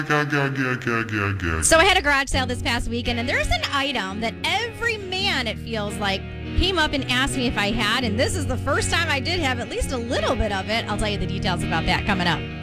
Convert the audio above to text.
So I had a garage sale this past weekend, and there's an item that every man, it feels like, came up and asked me if I had, and this is the first time I did have at least a little bit of it. I'll tell you the details about that coming up.